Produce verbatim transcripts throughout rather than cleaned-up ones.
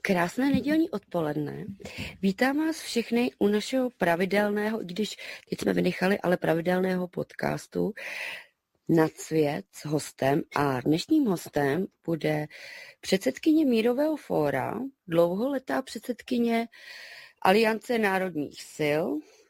Krásné nedělní odpoledne. Vítám vás všechny u našeho pravidelného, i když teď jsme vynechali, ale pravidelného podcastu Nad svět s hostem. A dnešním hostem bude předsedkyně Mírového fóra, dlouholetá předsedkyně Aliance národních sil,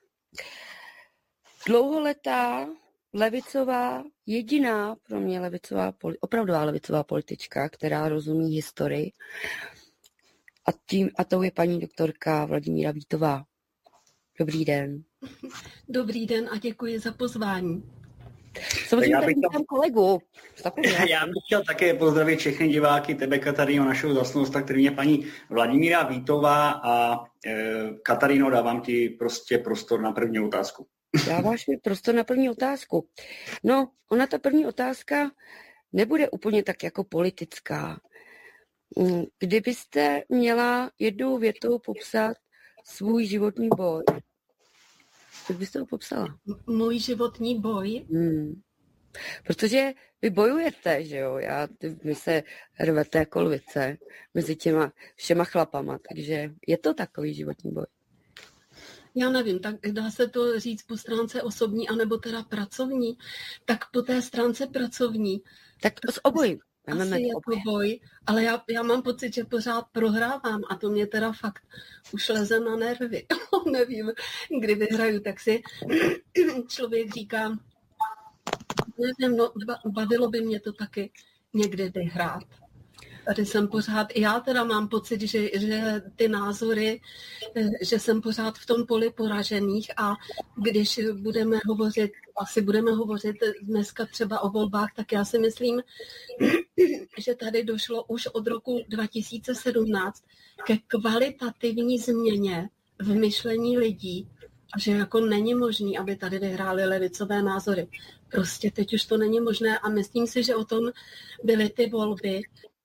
dlouholetá levicová, jediná pro mě levicová, opravdová levicová politička, která rozumí historii. A, tím, a tou je paní doktorka Vladimíra Vítová. Dobrý den. Dobrý den a děkuji za pozvání. Samozřejmě tady vítám kolegu. Zapomněl. Já bych chtěl také pozdravit všechny diváky, tebe, Kataríno, našeho zasnosta, který je paní Vladimíra Vítová a e, Kataríno, dávám ti prostě prostor na první otázku. Dáváš mi prostor na první otázku. No, ona ta první otázka nebude úplně tak jako politická. Kdybyste měla jednou větou popsat svůj životní boj, tak byste ho popsala. Můj životní boj? Hmm. Protože vy bojujete, že jo? Já, vy se rvete jako lvice mezi těma všema chlapama, takže je to takový životní boj. Já nevím, tak dá se to říct po stránce osobní, anebo teda pracovní. Tak po té stránce pracovní. Tak s obojí. Asi je to boj, ale já, já mám pocit, že pořád prohrávám a to mě teda fakt už leze na nervy. Nevím, kdy vyhraju, tak si člověk říká, nevím, no, bavilo by mě to taky někdy vyhrát. Tady jsem pořád, já teda mám pocit, že, že ty názory, že jsem pořád v tom poli poražených a když budeme hovořit, asi budeme hovořit dneska třeba o volbách, tak já si myslím, že tady došlo už od roku dva tisíce sedmnáct ke kvalitativní změně v myšlení lidí a že jako není možný, aby tady vyhrály levicové názory. Prostě teď už to není možné a myslím si, že o tom byly ty volby.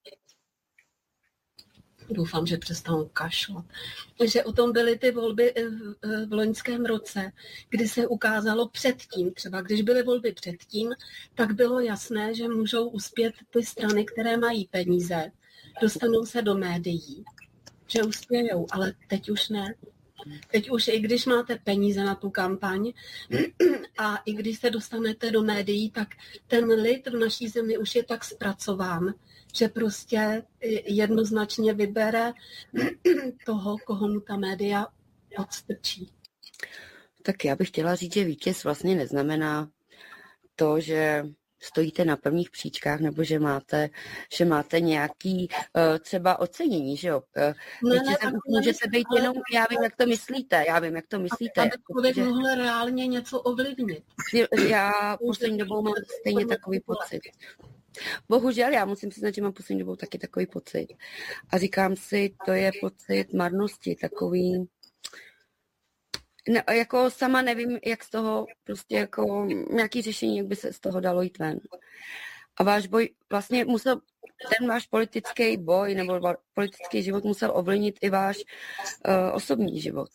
Doufám, že přestanu kašlat. Že o tom byly ty volby v loňském roce, kdy se ukázalo předtím, třeba když byly volby předtím, tak bylo jasné, že můžou uspět ty strany, které mají peníze, dostanou se do médií, že uspějou, ale teď už ne. Teď už i když máte peníze na tu kampaň a i když se dostanete do médií, tak ten lid v naší zemi už je tak zpracován, že prostě jednoznačně vybere toho, koho mu ta média odstrčí. Tak já bych chtěla říct, že vítěz vlastně neznamená to, že stojíte na prvních příčkách, nebo že máte, že máte nějaký uh, třeba ocenění, že jo? Uh, ne, ne, můžete být jenom, já vím, jak to myslíte, já vím, jak to myslíte. Aby člověk protože... mohl reálně něco ovlivnit. Já poslední dobou mám stejně takový pocit. Bohužel, já musím přiznat, že mám poslední dobou taky takový pocit. A říkám si, to je pocit marnosti, takový... No, jako sama nevím, jak z toho prostě jako nějaký řešení, jak by se z toho dalo jít ven. A váš boj vlastně musel, ten váš politický boj nebo politický život musel ovlivnit i váš uh, osobní život.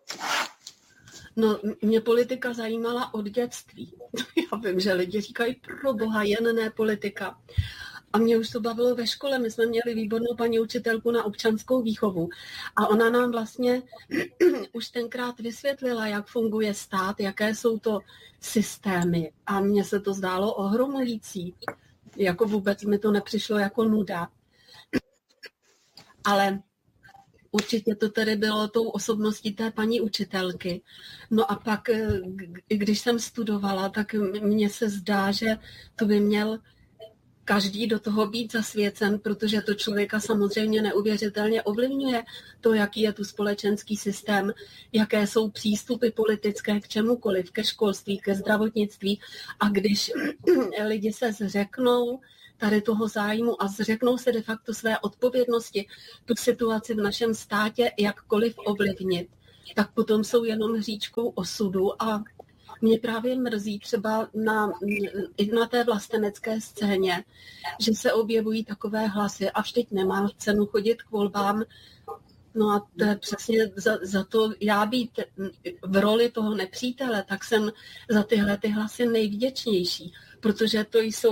No, mě politika zajímala od dětství. Já vím, že lidi říkají, pro boha, jen ne politika. A mě už to bavilo ve škole. My jsme měli výbornou paní učitelku na občanskou výchovu. A ona nám vlastně už tenkrát vysvětlila, jak funguje stát, jaké jsou to systémy. A mně se to zdálo ohromující. Jako vůbec mi to nepřišlo jako nuda. Ale určitě to tedy bylo tou osobností té paní učitelky. No a pak, když jsem studovala, tak mně se zdá, že to by měl každý do toho být zasvěcen, protože to člověka samozřejmě neuvěřitelně ovlivňuje to, jaký je tu společenský systém, jaké jsou přístupy politické k čemukoliv, ke školství, ke zdravotnictví. A když lidi se zřeknou tady toho zájmu a zřeknou se de facto své odpovědnosti tu situaci v našem státě jakkoliv ovlivnit, tak potom jsou jenom hříčkou osudu a mě právě mrzí třeba na, i na té vlastenecké scéně, že se objevují takové hlasy, až teď nemá cenu chodit k volbám. No a to je přesně za, za to já být v roli toho nepřítele, tak jsem za tyhle ty hlasy nejvděčnější, protože to jsou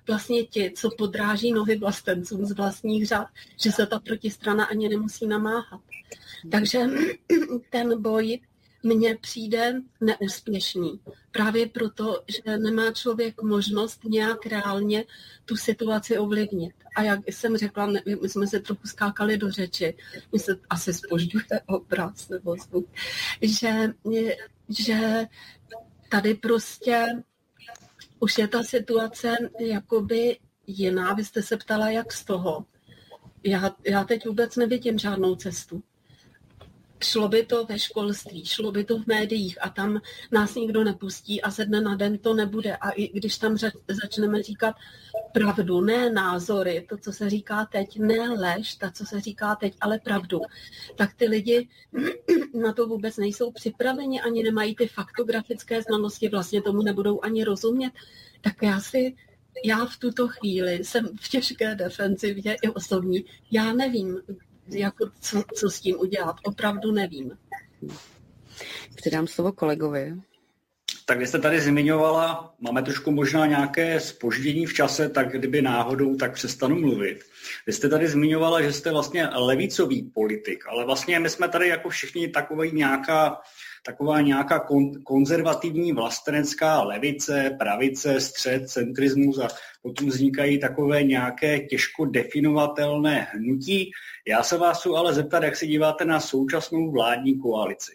vlastně ti, co podráží nohy vlastencům z vlastních řad, že se ta protistrana ani nemusí namáhat. Takže ten boj mně přijde neúspěšný. Právě proto, že nemá člověk možnost nějak reálně tu situaci ovlivnit. A jak jsem řekla, my jsme se trochu skákali do řeči, mi se asi zpožďuje obraz nebo zvuk, že, že tady prostě už je ta situace jakoby jiná. Vy jste se ptala, jak z toho. Já, já teď vůbec nevidím žádnou cestu. Šlo by to ve školství, šlo by to v médiích a tam nás nikdo nepustí a ze dne na den to nebude. A i když tam řeč, začneme říkat pravdu, ne názory, to, co se říká teď, ne lež, to, co se říká teď, ale pravdu, tak ty lidi na to vůbec nejsou připraveni, ani nemají ty faktografické znalosti, vlastně tomu nebudou ani rozumět. Tak já si, já v tuto chvíli jsem v těžké defenzivě i osobní, já nevím, jako co, co s tím udělat. Opravdu nevím. Předám slovo kolegovi. Tak vy jste tady zmiňovala, máme trošku možná nějaké zpoždění v čase, tak kdyby náhodou, tak přestanu mluvit. Vy jste tady zmiňovala, že jste vlastně levicový politik, ale vlastně my jsme tady jako všichni takový nějaká, taková nějaká kon, konzervativní vlastenecká levice, pravice, střed, centrismus a potom vznikají takové nějaké těžko definovatelné hnutí. Já se vás chci ale zeptat, jak se díváte na současnou vládní koalici.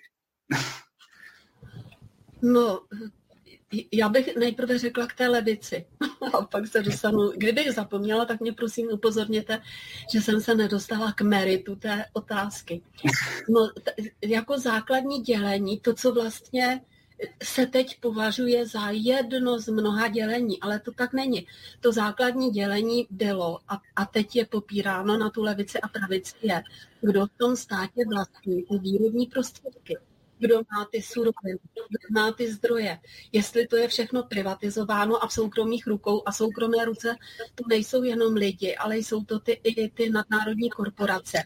No, já bych nejprve řekla k té levici a pak se dostanu, kdybych zapomněla, tak mě prosím upozorněte, že jsem se nedostala k meritu té otázky. No, t- jako základní dělení, to, co vlastně se teď považuje za jedno z mnoha dělení, ale to tak není. To základní dělení bylo a, a teď je popíráno na tu levici a pravici je, kdo v tom státě vlastní ty výrobní prostředky. Kdo má ty suroviny, kdo má ty zdroje. Jestli to je všechno privatizováno a v soukromých rukou a soukromé ruce, to nejsou jenom lidi, ale jsou to ty, i ty nadnárodní korporace.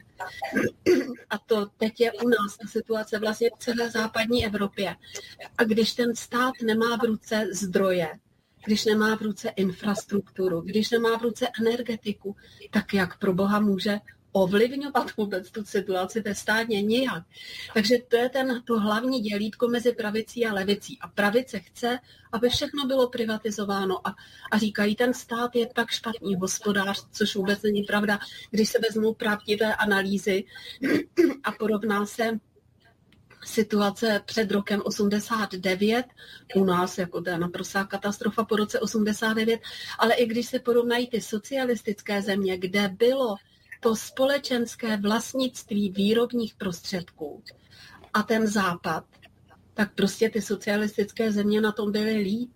A to teď je u nás ta situace vlastně v celé západní Evropě. A když ten stát nemá v ruce zdroje, když nemá v ruce infrastrukturu, když nemá v ruce energetiku, tak jak pro Boha může ovlivňovat vůbec tu situaci ve státě nijak. Takže to je ten, to hlavní dělítko mezi pravicí a levicí. A pravice chce, aby všechno bylo privatizováno a, a říkají, ten stát je tak špatný hospodář, což vůbec není pravda. Když se vezmou pravdivé analýzy a porovná se situace před rokem osmdesát devět, u nás jako to je naprostá katastrofa po roce osmdesát devět, ale i když se porovnají ty socialistické země, kde bylo to společenské vlastnictví výrobních prostředků a ten západ, tak prostě ty socialistické země na tom byly líp.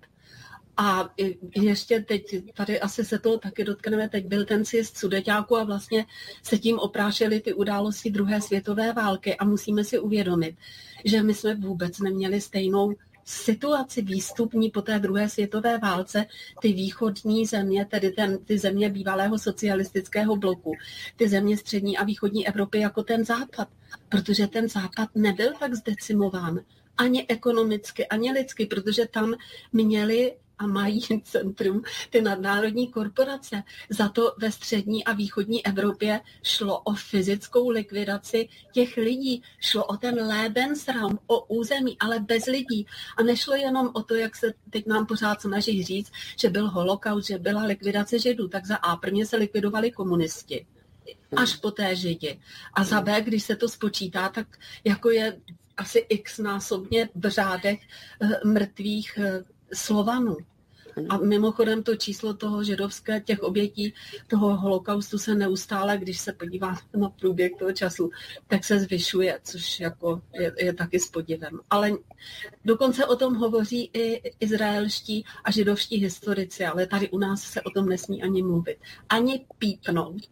A ještě teď, tady asi se toho taky dotkneme, teď byl ten sjezd Sudeťáků a vlastně se tím oprášily ty události druhé světové války a musíme si uvědomit, že my jsme vůbec neměli stejnou situaci výstupní po té druhé světové válce, ty východní země, tedy ten, ty země bývalého socialistického bloku, ty země střední a východní Evropy jako ten západ, protože ten západ nebyl tak zdecimován ani ekonomicky, ani lidsky, protože tam měli a mají centrum ty nadnárodní korporace. Za to ve střední a východní Evropě šlo o fyzickou likvidaci těch lidí. Šlo o ten Lebensraum, o území, ale bez lidí. A nešlo jenom o to, jak se teď nám pořád snaží říct, že byl holokaust, že byla likvidace Židů. Tak za A prvně se likvidovali komunisti, až poté Židi. A za B, když se to spočítá, tak jako je asi x násobně v řádech mrtvých Slovanů. A mimochodem to číslo toho židovské, těch obětí toho holokaustu se neustále, když se podívá na průběh toho času, tak se zvyšuje, což jako je, je taky s podivem. Ale dokonce o tom hovoří i izraelští a židovští historici, ale tady u nás se o tom nesmí ani mluvit. Ani pípnout.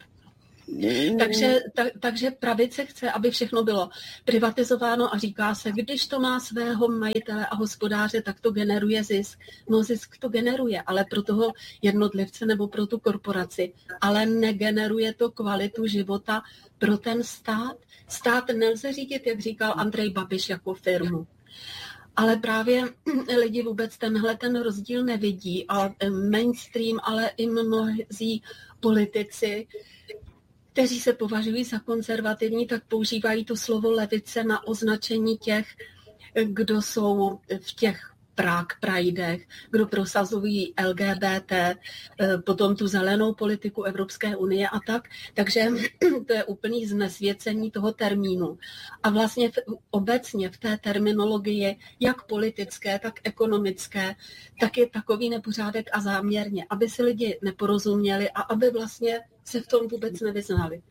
Takže, ta, takže pravice chce, aby všechno bylo privatizováno a říká se, když to má svého majitele a hospodáře, tak to generuje zisk. No zisk to generuje, ale pro toho jednotlivce nebo pro tu korporaci, ale negeneruje to kvalitu života pro ten stát. Stát nelze řídit, jak říkal Andrej Babiš, jako firmu. ale právě lidi vůbec tenhle ten rozdíl nevidí a mainstream, ale i mnozí politici, kteří se považují za konzervativní, tak používají to slovo levice na označení těch, kdo jsou v těch Prague Pridech, kdo prosazují L G B T, potom tu zelenou politiku Evropské unie a tak. Takže to je úplný znesvěcení toho termínu. A vlastně v, obecně v té terminologii, jak politické, tak ekonomické, tak je takový nepořádek a záměrně, aby si lidi neporozuměli a aby vlastně se v tom vůbec nevyznali.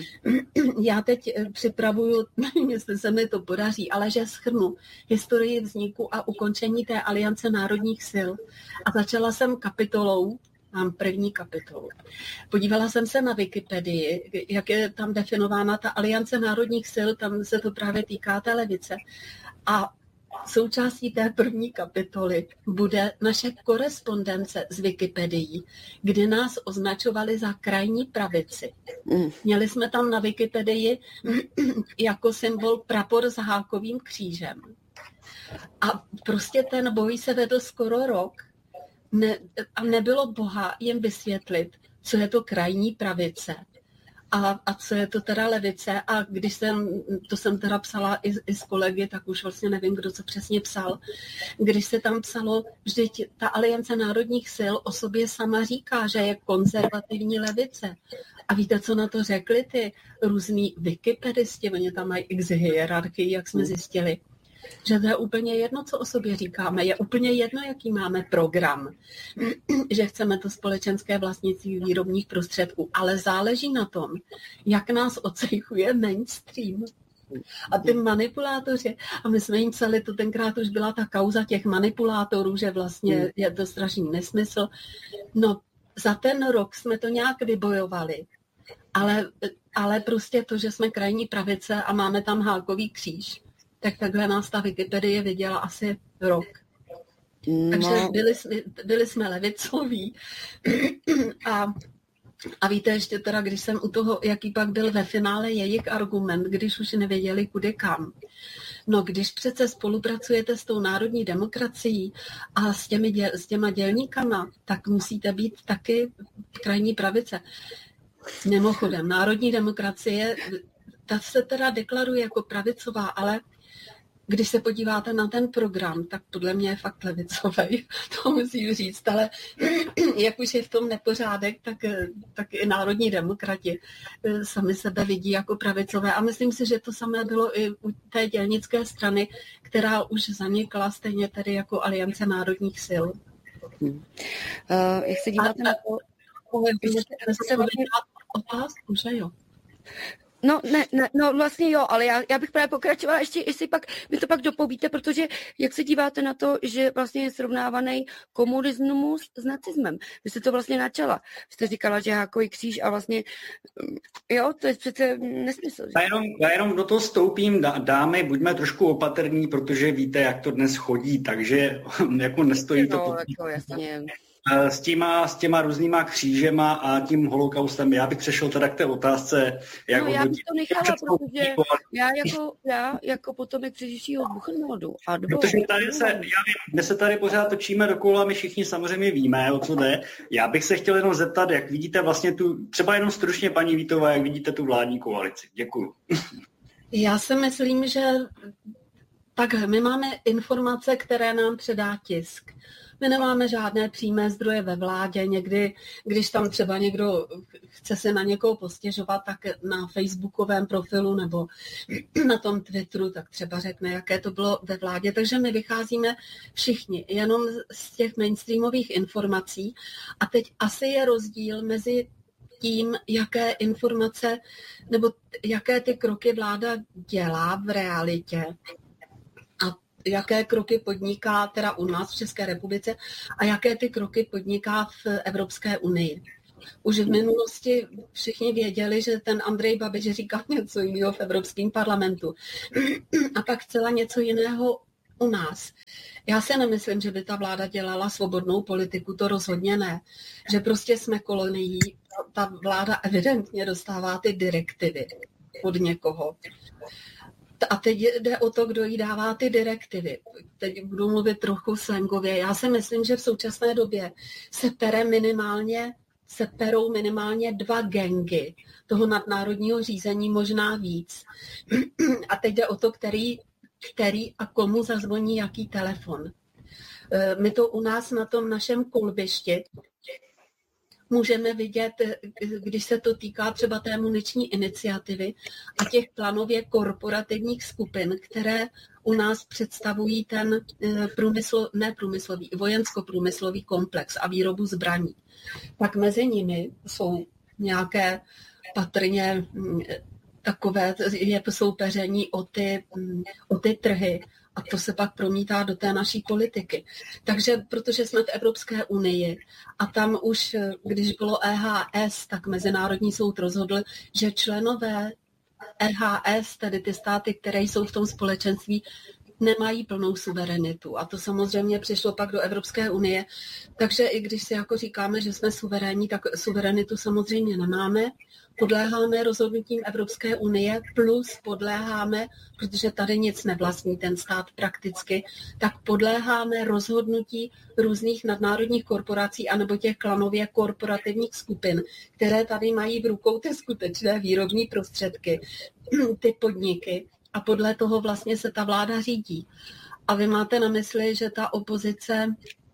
Já teď připravuju, nevím, jestli se mi to podaří, ale že shrnu historii vzniku a ukončení té Aliance národních sil. A začala jsem kapitolou, mám první kapitolu. Podívala jsem se na Wikipedii, jak je tam definována ta Aliance národních sil, tam se to právě týká té levice. A součástí té první kapitoly bude naše korespondence s Wikipedií, kdy nás označovali za krajní pravici. Měli jsme tam na Wikipedii jako symbol prapor s hákovým křížem. A prostě ten boj se vedl skoro rok ne, a nebylo boha jim vysvětlit, co je to krajní pravice. A, a co je to teda levice? A když jsem, to jsem teda psala i, i s kolegy, tak už vlastně nevím, kdo co přesně psal. Když se tam psalo, že ta Aliance národních sil o sobě sama říká, že je konzervativní levice. A víte, co na to řekli ty různý wikipedisti? Oni tam mají x hierarchii, jak jsme zjistili. Že to je úplně jedno, co o sobě říkáme. Je úplně jedno, jaký máme program. Že chceme to společenské vlastnictví výrobních prostředků. Ale záleží na tom, jak nás ocejchuje mainstream. A ty manipulátoři, a my jsme jim psali, to tenkrát už byla ta kauza těch manipulátorů, že vlastně je to strašný nesmysl. No, za ten rok jsme to nějak vybojovali. Ale, ale prostě to, že jsme krajní pravice a máme tam hákový kříž, tak takhle nás ta Wikipedie viděla asi rok. No. Takže byli, byli jsme levicoví. A, a víte ještě teda, když jsem u toho, jaký pak byl ve finále jejich argument, když už nevěděli kudy kam. No, když přece spolupracujete s tou národní demokracií a s, těmi děl, s těma dělníkama, tak musíte být taky krajní pravice. Mimochodem, národní demokracie, ta se teda deklaruje jako pravicová, ale když se podíváte na ten program, tak podle mě je fakt levicový, to musím říct, ale jak už je v tom nepořádek, tak, tak i národní demokrati sami sebe vidí jako pravicové. A myslím si, že to samé bylo i u té dělnické strany, která už zanikla stejně tedy jako Aliance národních sil. Hmm. Uh, jak se díváte na to? Otázku, že jo? No, ne, ne, no vlastně jo, ale já, já bych právě pokračovala ještě, jestli pak, mi to pak dopovíte, protože jak se díváte na to, že vlastně je srovnávaný komunismus s nacismem. Vy jste to vlastně načala. Vy jste říkala, že hákový kříž a vlastně, jo, to je přece nesmysl. Že? Já jenom, já jenom do toho stoupím, dámy, buďme trošku opatrní, protože víte, jak to dnes chodí, takže jako nestojí no, to... Jako jasně. S těma, s těma různýma křížema a tím holokaustem. Já bych přešel teda k té otázce. Jak no já bych to nechala, protože já jako, já jako potomek přeživšího Buchenwaldu. A dvou, protože tady se, já vím, dnes se tady pořád točíme dokola, my všichni samozřejmě víme, o co jde. Já bych se chtěl jenom zeptat, jak vidíte vlastně tu, třeba jenom stručně, paní Vítová, jak vidíte tu vládní koalici. Děkuju. Já si myslím, že tak my máme informace, které nám předá tisk. My nemáme žádné přímé zdroje ve vládě. Někdy, když tam třeba někdo chce se na někoho postěžovat, tak na facebookovém profilu nebo na tom Twitteru, tak třeba řekne, jaké to bylo ve vládě. Takže my vycházíme všichni jenom z těch mainstreamových informací. A teď asi je rozdíl mezi tím, jaké informace nebo jaké ty kroky vláda dělá v realitě a jaké kroky podniká teda u nás v České republice a jaké ty kroky podniká v Evropské unii. Už v minulosti všichni věděli, že ten Andrej Babiš říká něco jiného v Evropském parlamentu a pak celá něco jiného u nás. Já si nemyslím, že by ta vláda dělala svobodnou politiku, to rozhodně ne. Že prostě jsme kolonií, ta vláda evidentně dostává ty direktivy od někoho. A teď jde o to, kdo jí dává ty direktivy. Teď budu mluvit trochu slangově. Já si myslím, že v současné době se pere minimálně, se perou minimálně dva gangy toho nadnárodního řízení, možná víc. A teď jde o to, který, který a komu zazvoní jaký telefon. My to u nás na tom našem kolbišti můžeme vidět, když se to týká třeba té muniční iniciativy a těch planově korporativních skupin, které u nás představují ten průmysl, ne průmyslový, vojensko-průmyslový komplex a výrobu zbraní. Tak mezi nimi jsou nějaké patrně takové je soupeření o ty, o ty trhy, a to se pak promítá do té naší politiky. Takže protože jsme v Evropské unii a tam už, když bylo E H S, tak Mezinárodní soud rozhodl, že členové E H S, tedy ty státy, které jsou v tom společenství, nemají plnou suverenitu. A to samozřejmě přišlo pak do Evropské unie. Takže i když si jako říkáme, že jsme suverénní, tak suverenitu samozřejmě nemáme. Podléháme rozhodnutím Evropské unie plus podléháme, protože tady nic nevlastní ten stát prakticky, tak podléháme rozhodnutí různých nadnárodních korporací anebo těch klanově korporativních skupin, které tady mají v rukou ty skutečné výrobní prostředky, ty podniky. A podle toho vlastně se ta vláda řídí. A vy máte na mysli, že ta opozice,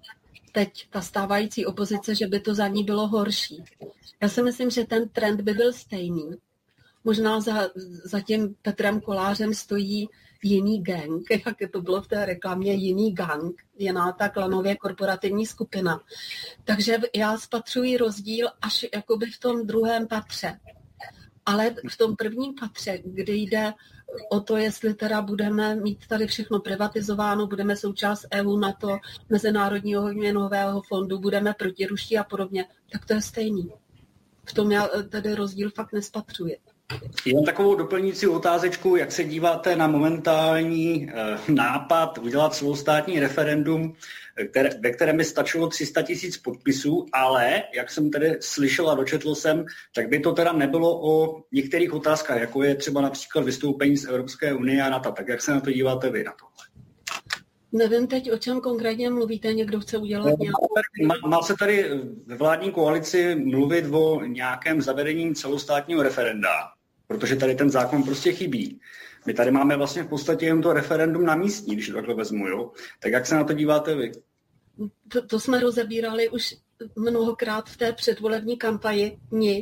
teď ta stávající opozice, že by to za ní bylo horší. Já si myslím, že ten trend by byl stejný. Možná za, za tím Petrem Kolářem stojí jiný gang, jak to bylo v té reklamě, jiný gang, jiná ta klanově korporativní skupina. Takže já spatřuji rozdíl až jakoby v tom druhém patře. Ale v tom prvním patře, kde jde o to, jestli teda budeme mít tady všechno privatizováno, budeme součást E U, NATO, Mezinárodního měnového fondu, budeme protiruští a podobně, tak to je stejný. V tom já tedy rozdíl fakt nespatřuji. Jen takovou doplňující otázečku, jak se díváte na momentální eh, nápad udělat celostátní referendum, které, ve kterém by stačilo tři sta tisíc podpisů, ale, jak jsem tedy slyšel a dočetl jsem, tak by to teda nebylo o některých otázkách, jako je třeba například vystoupení z Evropské unie a NATO. Tak jak se na to díváte vy na to? Nevím teď, o čem konkrétně mluvíte, někdo chce udělat no, nějakou... Má, má se tady ve vládní koalici mluvit o nějakém zavedením celostátního referenda, protože tady ten zákon prostě chybí. My tady máme vlastně v podstatě jen to referendum na místní, když to takhle vezmu, jo? Tak jak se na to díváte vy? To, to jsme rozebírali už mnohokrát v té předvolební kampani.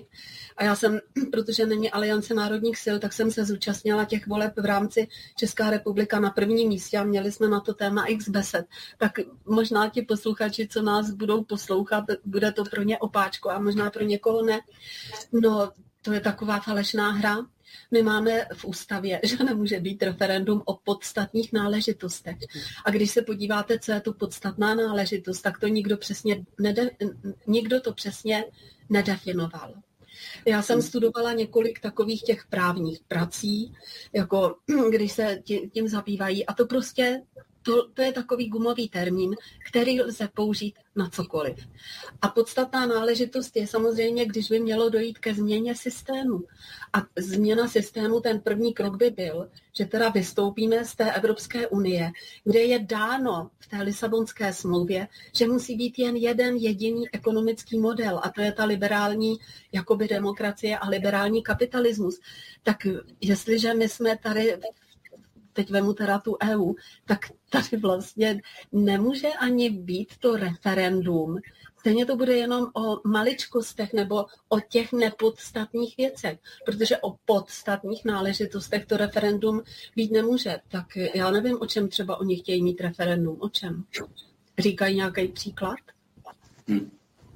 A já jsem, protože není Aliance národních sil, tak jsem se zúčastnila těch voleb v rámci Česká republika na prvním místě a měli jsme na to téma X besed. Tak možná ti posluchači, co nás budou poslouchat, bude to pro ně opáčko a možná pro někoho ne. No, to je taková falešná hra. My máme v ústavě, že nemůže být referendum o podstatných náležitostech. A když se podíváte, co je to podstatná náležitost, tak to nikdo přesně nede, nikdo to přesně nedefinoval. Já jsem studovala několik takových těch právních prací, jako když se tím zabývají, a to prostě To, to je takový gumový termín, který lze použít na cokoliv. A podstatná náležitost je samozřejmě, když by mělo dojít ke změně systému. A změna systému, ten první krok by byl, že teda vystoupíme z té Evropské unie, kde je dáno v té Lisabonské smlouvě, že musí být jen jeden jediný ekonomický model, a to je ta liberální jakoby demokracie a liberální kapitalismus. Tak jestliže my jsme tady... teď vemu teda tu E U, tak tady vlastně nemůže ani být to referendum. Stejně to bude jenom o maličkostech nebo o těch nepodstatných věcech, protože o podstatných náležitostech to referendum být nemůže. Tak já nevím, o čem třeba oni chtějí mít referendum. O čem? Říkají nějaký příklad? Hmm.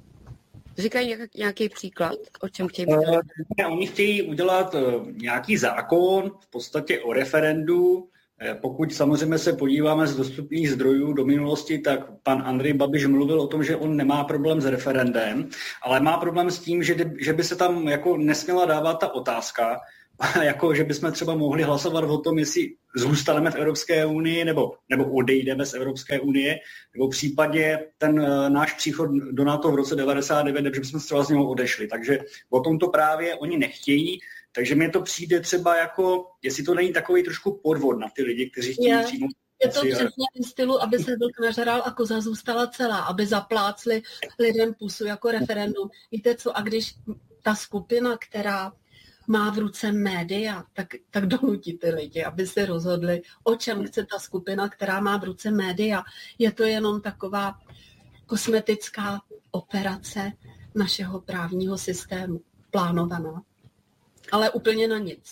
Říkají nějaký příklad, o čem chtějí mít? Ne, oni chtějí udělat nějaký zákon v podstatě o referendu. Pokud samozřejmě se podíváme z dostupných zdrojů do minulosti, tak pan Andrej Babiš mluvil o tom, že on nemá problém s referendem, ale má problém s tím, že, že by se tam jako nesměla dávat ta otázka, jako že bychom třeba mohli hlasovat o tom, jestli zůstaneme v Evropské unii nebo, nebo odejdeme z Evropské unie, nebo v případě ten uh, náš příchod do NATO v roce devadesát devět, že bychom třeba z něho odešli. Takže o tomto právě oni nechtějí, Takže mně to přijde třeba jako, jestli to není takový trošku podvod na ty lidi, kteří chtějí je, přijmout. Je to přesně v stylu, aby se vlk nažral a koza zůstala celá, aby zaplácli lidem pusu jako referendum. Víte co, a když ta skupina, která má v ruce média, tak, tak donutí ty lidi, aby si rozhodli, o čem chce ta skupina, která má v ruce média. Je to jenom taková kosmetická operace našeho právního systému, plánovaná, ale úplně na nic.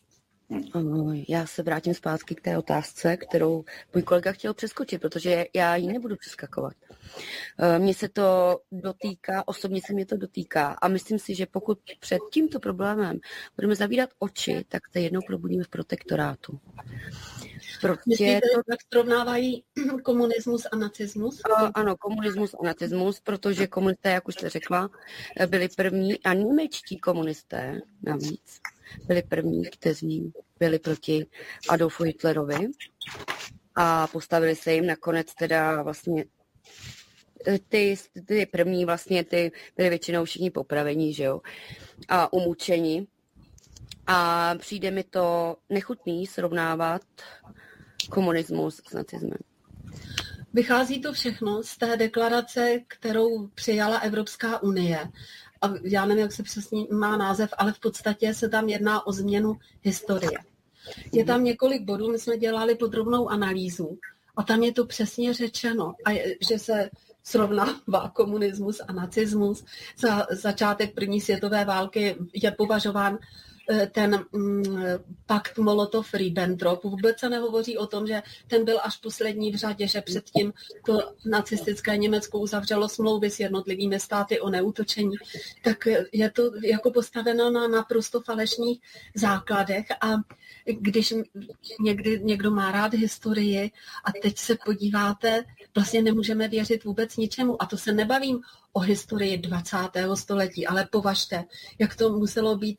Já se vrátím zpátky k té otázce, kterou můj kolega chtěl přeskočit, protože já ji nebudu přeskakovat. Mně se to dotýká, osobně se mě to dotýká a myslím si, že pokud před tímto problémem budeme zavírat oči, tak se jednou probudíme v protektorátu. Myslíte, to... jak srovnávají komunismus a nacismus? Ano, komunismus a nacismus, protože komunisté, jak už jste řekla, byli první a němečtí komunisté navíc byli první, kteří byli proti Adolfu Hitlerovi a postavili se jim nakonec teda vlastně ty, ty první vlastně ty byli většinou všichni popravení, že jo, a umučeni. A přijde mi to nechutný srovnávat komunismus s nacismem. Vychází to všechno z té deklarace, kterou přijala Evropská unie. A já nevím, jak se přesně má název, ale v podstatě se tam jedná o změnu historie. Je tam několik bodů, my jsme dělali podrobnou analýzu a tam je to přesně řečeno, a je, že se srovnává komunismus a nacismus. Za začátek první světové války je považován ten mm, pakt Molotov-Ribbentrop. Vůbec se nehovoří o tom, že ten byl až poslední v řadě, že předtím to nacistické Německo uzavřelo smlouvy s jednotlivými státy o neútočení. Tak je to jako postaveno na naprosto falešných základech a když někdy někdo má rád historii a teď se podíváte, vlastně nemůžeme věřit vůbec ničemu. A to se nebavím o historii dvacátého století, ale považte, jak to muselo být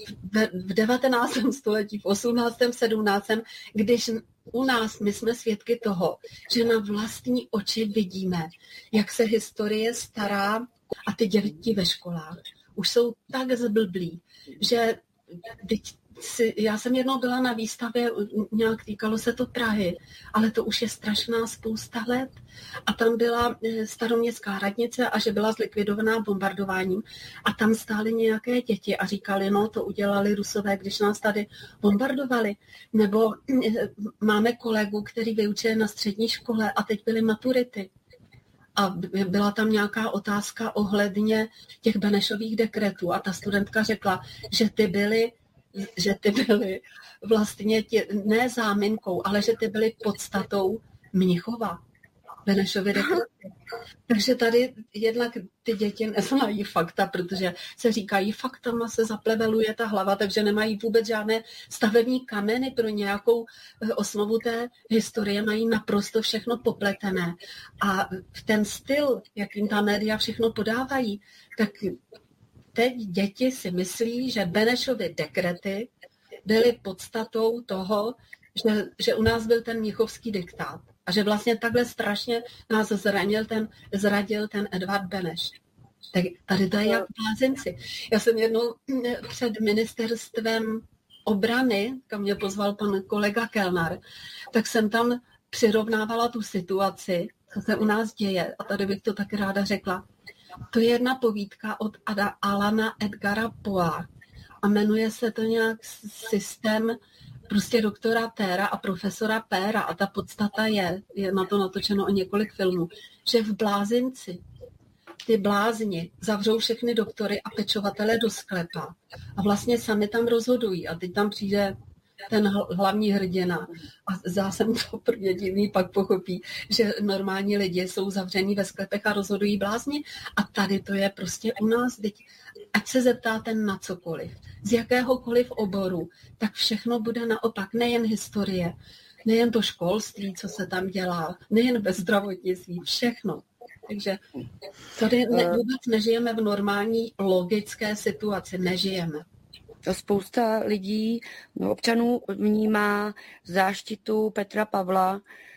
v devatenáctém století, v osmnáctém, sedmnáctém, když u nás my jsme svědky toho, že na vlastní oči vidíme, jak se historie stará a ty děti ve školách už jsou tak zblblí, že teď si, já jsem jednou byla na výstavě, nějak týkalo se to Prahy, ale to už je strašná spousta let. A tam byla staroměstská radnice a že byla zlikvidovaná bombardováním. A tam stály nějaké děti a říkali, no to udělali Rusové, když nás tady bombardovali. Nebo máme kolegu, který vyučuje na střední škole a teď byly maturity. A byla tam nějaká otázka ohledně těch Benešových dekretů a ta studentka řekla, že ty byly že ty byly vlastně tě, ne záminkou, ale že ty byly podstatou Mnichova, Benešovy dekrety. Takže tady jednak ty děti neznají fakta, protože se říkají, faktama se zapleveluje ta hlava, takže nemají vůbec žádné stavební kameny pro nějakou osnovu té historie, mají naprosto všechno popletené. A ten styl, jakým ta média všechno podávají, tak teď děti si myslí, že Benešovy dekrety byly podstatou toho, že, že u nás byl ten mnichovský diktát a že vlastně takhle strašně nás zranil ten, zradil ten Edvard Beneš. Tak tady to je jak blázinci. Já jsem jednou před ministerstvem obrany, kam mě pozval pan kolega Kellner, tak jsem tam přirovnávala tu situaci, co se u nás děje. A tady bych to taky ráda řekla. To je jedna povídka od Ada, Alana Edgara Poea a jmenuje se to nějak systém prostě doktora Téra a profesora Péra a ta podstata je, je na to natočeno o několik filmů, že v blázinci ty blázni zavřou všechny doktory a pečovatele do sklepa a vlastně sami tam rozhodují a teď tam přijde ten hlavní hrdina. A zásem to prvně divný pak pochopí, že normální lidi jsou zavření ve sklepech a rozhodují blázni. A tady to je prostě u nás. Teď, ať se zeptáte na cokoliv, z jakéhokoliv oboru, tak všechno bude naopak. Nejen historie, nejen to školství, co se tam dělá, nejen ve zdravotnictví, všechno. Takže tady ne, vůbec nežijeme v normální logické situaci. Nežijeme. Spousta lidí, no, občanů vnímá záštitu Petra Pavla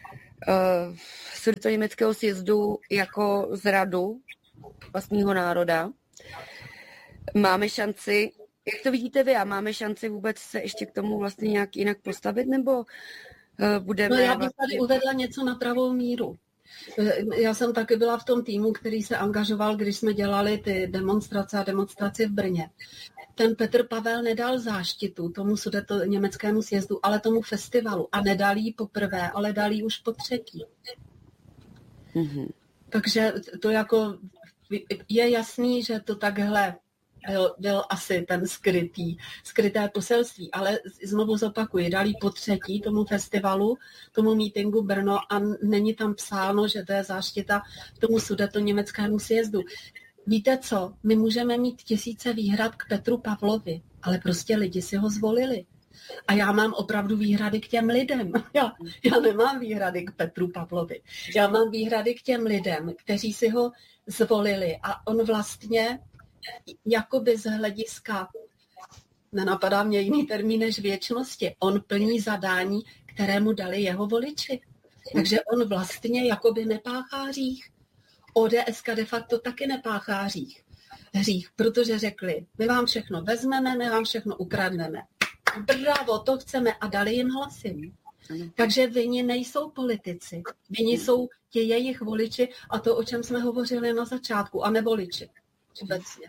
uh, z německého sjezdu jako zradu vlastního národa. Máme šanci Jak to vidíte vy? A máme šanci vůbec se ještě k tomu vlastně nějak jinak postavit, nebo uh, budeme... No já bych vlastně... tady uvedla něco na pravou míru. Já jsem taky byla v tom týmu, který se angažoval, když jsme dělali ty demonstrace a demonstraci v Brně. Ten Petr Pavel nedal záštitu tomu sudeto německému sjezdu, ale tomu festivalu. A nedal jí poprvé, ale dal jí už po třetí. Mm-hmm. Takže to jako je jasný, že to takhle byl, byl asi ten skrytý, skryté poselství, ale znovu zopakuji, dali po třetí tomu festivalu, tomu mítingu Brno a není tam psáno, že to je záštita tomu sudetoněmeckému sjezdu. Víte co, my můžeme mít tisíce výhrad k Petru Pavlovi, ale prostě lidi si ho zvolili. A já mám opravdu výhrady k těm lidem. Já, já nemám výhrady k Petru Pavlovi. Já mám výhrady k těm lidem, kteří si ho zvolili a on vlastně jakoby z hlediska, nenapadá mě jiný termín než věčnosti, on plní zadání, kterému dali jeho voliči. Takže on vlastně jakoby nepáchá hřích. O D S de facto taky nepáchá hřích, hřích, protože řekli, my vám všechno vezmeme, my vám všechno ukradneme. Bravo, to chceme a dali jim hlasy. Takže vinni nejsou politici, vinni jsou ti jejich voliči a to, o čem jsme hovořili na začátku, a ne voliči. Obecně.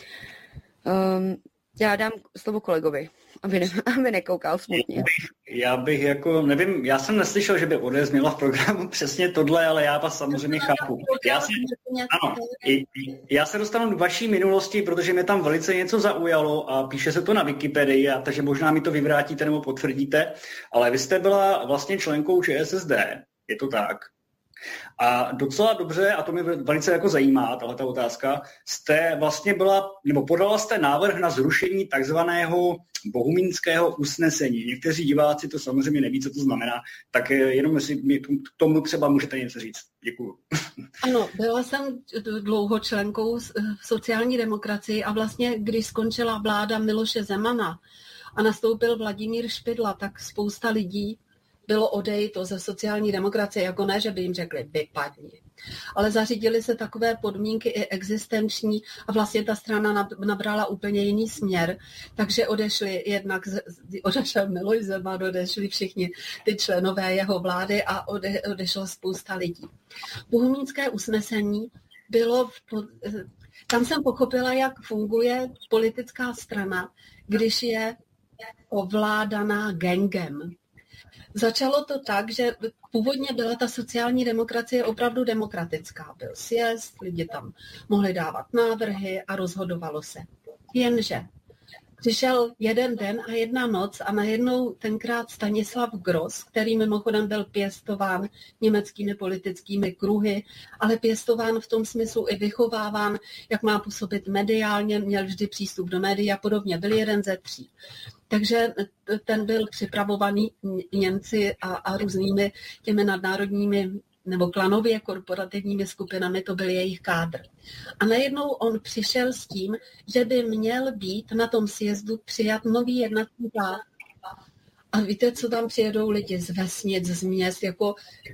Um, já dám slovo kolegovi, aby, ne, aby nekoukal smutně. Já bych jako, nevím, já jsem neslyšel, že by O D S měla v programu přesně tohle, ale já vás samozřejmě chápu. Já se, ano, já se dostanu k vaší minulosti, protože mě tam velice něco zaujalo a píše se to na Wikipedii, a takže možná mi to vyvrátíte nebo potvrdíte, ale vy jste byla vlastně členkou Č S S D, je to tak? A docela dobře, a to mě velice jako zajímá, tahleta otázka, jste vlastně byla, nebo podala jste návrh na zrušení takzvaného bohumínského usnesení. Někteří diváci to samozřejmě neví, co to znamená, tak jenom jestli mi k tomu třeba můžete něco říct. Děkuju. Ano, byla jsem dlouho členkou v sociální demokracii a vlastně, když skončila vláda Miloše Zemana a nastoupil Vladimír Špidla, tak spousta lidí bylo odejito ze sociální demokracie, jako ne, že by jim řekli vypadni. Ale zařídili se takové podmínky i existenční a vlastně ta strana nabrala úplně jiný směr. Takže odešli jednak, odešel Miloš Zeman, odešli všichni ty členové jeho vlády a ode, odešla spousta lidí. Bohumínské usnesení bylo, v, tam jsem pochopila, jak funguje politická strana, když je ovládaná gangem. Začalo to tak, že původně byla ta sociální demokracie opravdu demokratická. Byl sjezd, lidi tam mohli dávat návrhy a rozhodovalo se. Jenže přišel jeden den a jedna noc a najednou tenkrát Stanislav Gross, který mimochodem byl pěstován německými politickými kruhy, ale pěstován v tom smyslu i vychováván, jak má působit mediálně, měl vždy přístup do médií a podobně. Byl jeden ze tří. Takže ten byl připravovaný Němci a, a různými těmi nadnárodními nebo klanově korporativními skupinami, to byl jejich kádr. A najednou on přišel s tím, že by měl být na tom sjezdu přijat nový jednací řád. A víte, co tam přijedou lidi z vesnic, z měst, jako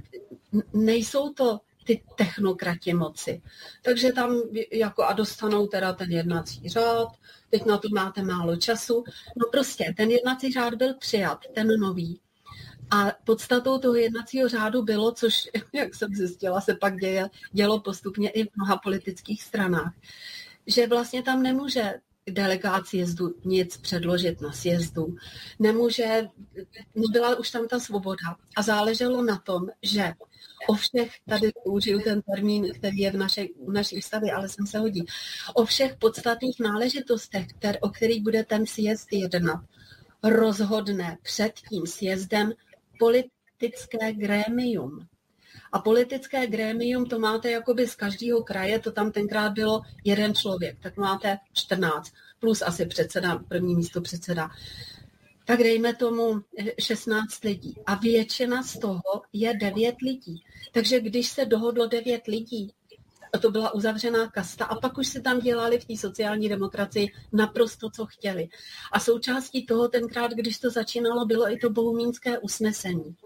nejsou to ty technokrati moci. Takže tam jako a dostanou teda ten jednací řád, teď na to máte málo času. No prostě, ten jednací řád byl přijat, ten nový. A podstatou toho jednacího řádu bylo, což, jak jsem zjistila, se pak děje, dělo postupně i v mnoha politických stranách, že vlastně tam nemůže delegát sjezdu nic předložit na sjezdu. Nemůže, nebyla už tam ta svoboda. A záleželo na tom, že o všech, tady použiju ten termín, který je v naší, v naší ústavě, ale sem se hodí, o všech podstatných náležitostech, kter, o kterých bude ten sjezd jednat, rozhodne před tím sjezdem politické grémium. A politické grémium to máte jakoby z každého kraje, to tam tenkrát bylo jeden člověk, tak máte čtrnáct, plus asi předseda, první místo předseda. Tak dejme tomu šestnáct lidí. A většina z toho je devět lidí. Takže když se dohodlo devět lidí, to byla uzavřená kasta a pak už se tam dělali v té sociální demokracii naprosto, co chtěli. A součástí toho tenkrát, když to začínalo, bylo i to bohumínské usnesení.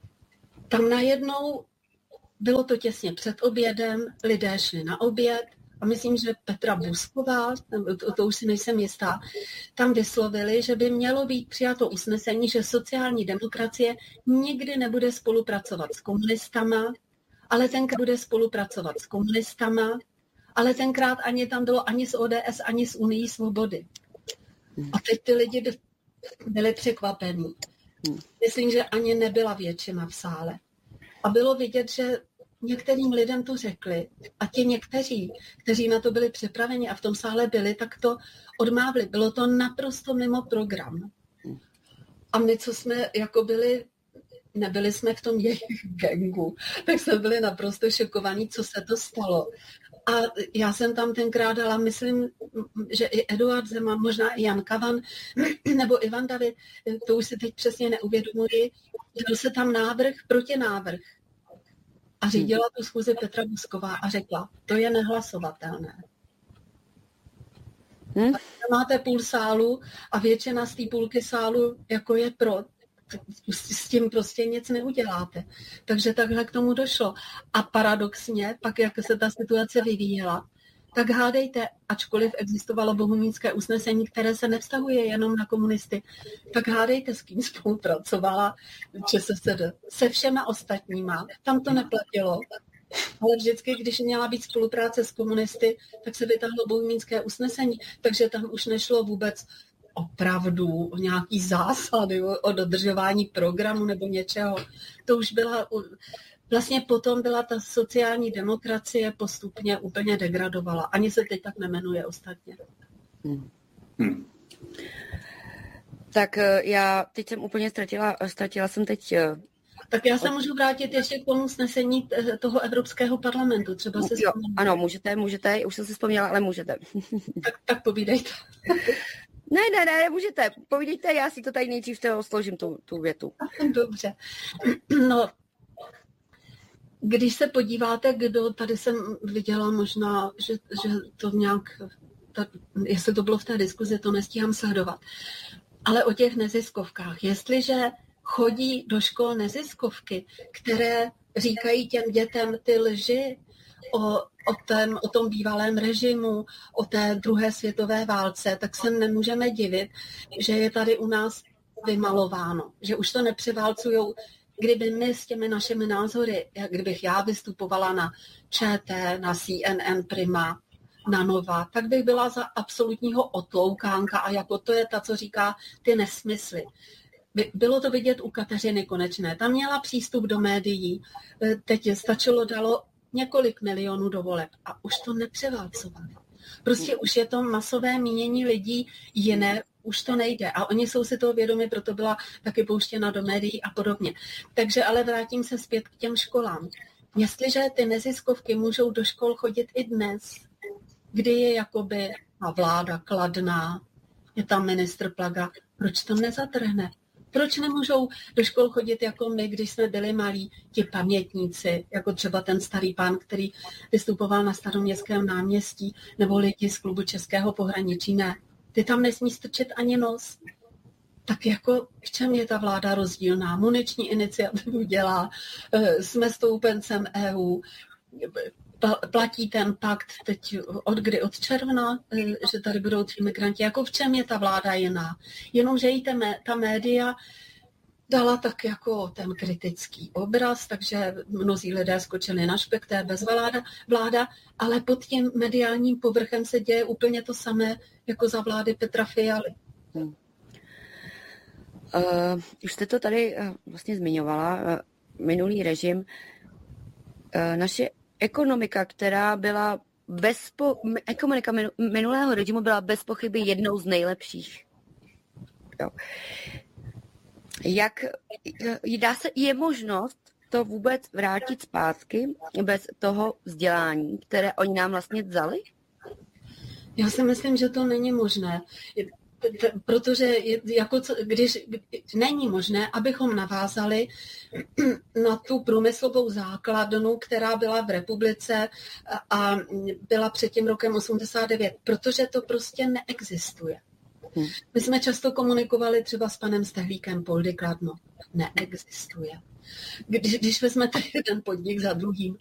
Tam najednou bylo to těsně před obědem, lidé šli na oběd a myslím, že Petra Buzková, to, to už si nejsem jistá, tam vyslovili, že by mělo být přijato usnesení, že sociální demokracie nikdy nebude spolupracovat s komunistama, ale tenkrát bude spolupracovat s komunistama, ale tenkrát ani tam bylo ani z O D S, ani z Unii svobody. A teď ty lidi byli překvapení. Myslím, že ani nebyla většina v sále. A bylo vidět, že některým lidem to řekli a ti někteří, kteří na to byli připraveni a v tom sále byli, tak to odmávli. Bylo to naprosto mimo program. A my, co jsme jako byli, nebyli jsme v tom jejich gangu, tak jsme byli naprosto šokovaní, co se to stalo. A já jsem tam tenkrát dala, myslím, že i Eduard Zeman, možná i Jan Kavan, nebo Ivan David, to už si teď přesně neuvědomuji, dal se tam návrh proti návrh. A řídila tu schůzi Petra Buzková a řekla, to je nehlasovatelné. Hmm? Máte půl sálu a většina z té půlky sálu jako je pro, s tím prostě nic neuděláte. Takže takhle k tomu došlo. A paradoxně, pak jak se ta situace vyvíjela, tak hádejte, ačkoliv existovalo bohumínské usnesení, které se nevztahuje jenom na komunisty, tak hádejte, s kým spolupracovala ČSSD. Se všema ostatníma. Tam to neplatilo. Ale vždycky, když měla být spolupráce s komunisty, tak se vytáhlo bohumínské usnesení. Takže tam už nešlo vůbec opravdu o nějaký zásady, o dodržování programu nebo něčeho. To už byla... Vlastně potom byla ta sociální demokracie postupně úplně degradovala. Ani se teď tak nemenuje ostatně. Hmm. Hmm. Tak já teď jsem úplně ztratila, ztratila jsem teď... Tak já se můžu vrátit ještě k tomu usnesení toho Evropského parlamentu. Třeba se jo, ano, můžete, můžete, už jsem si vzpomněla, ale můžete. Tak, tak povídejte. Ne, ne, ne, můžete. Povídejte, já si to tady nejdřív složím, tu, tu větu. Dobře. No, když se podíváte, kdo, tady jsem viděla možná, že, že to nějak, ta, jestli to bylo v té diskuzi, to nestíhám sledovat, ale o těch neziskovkách. Jestliže chodí do škol neziskovky, které říkají těm dětem ty lži o, o, tém, o tom bývalém režimu, o té druhé světové válce, tak se nemůžeme divit, že je tady u nás vymalováno, že už to nepřeválcujou. Kdyby my s těmi našimi názory, kdybych já vystupovala na ČT, na C N N Prima, na Nova, tak bych byla za absolutního otloukánka a jako to je ta, co říká ty nesmysly. Bylo to vidět u Kateřiny Konečné. Tam měla přístup do médií, teď stačilo, dalo několik milionů do voleb a už to nepřeválcovali. Prostě už je to masové mínění lidí jiné, už to nejde. A oni jsou si toho vědomi, proto byla taky pouštěna do médií a podobně. Takže ale vrátím se zpět k těm školám. Jestliže ty neziskovky můžou do škol chodit i dnes, kdy je jakoby a vláda kladná, je tam ministr Plaga, proč to nezatrhne? Proč nemůžou do škol chodit jako my, když jsme byli malí, ti pamětníci, jako třeba ten starý pán, který vystupoval na Staroměstském náměstí, nebo lidi z klubu Českého pohraničí, ne. Ty tam nesmí strčet ani nos. Tak jako v čem je ta vláda rozdílná? Muniční iniciativu dělá, jsme stoupencem E U, platí ten pakt teď od kdy? Od června, že tady budou tři migranti. Jako v čem je ta vláda jiná? Jenomže jí ta média dala tak jako ten kritický obraz, takže mnozí lidé skočili na špek, to je bezvláda vláda, ale pod tím mediálním povrchem se děje úplně to samé jako za vlády Petra Fialy. Hmm. Uh, už jste to tady uh, vlastně zmiňovala, uh, minulý režim. Uh, naše ekonomika, která byla bez po, ekonomika minulého režimu byla bez pochyby jednou z nejlepších. Jo. Jak dá se, je možnost to vůbec vrátit zpátky bez toho vzdělání, které oni nám vlastně vzali? Já si myslím, že to není možné. Protože jako co, když není možné, abychom navázali na tu průmyslovou základnu, která byla v republice a byla před tím rokem osmdesát devět, protože to prostě neexistuje. My jsme často komunikovali třeba s panem Stehlíkem Poldy Kladno. Neexistuje. Když, když vezmete jeden podnik za druhým,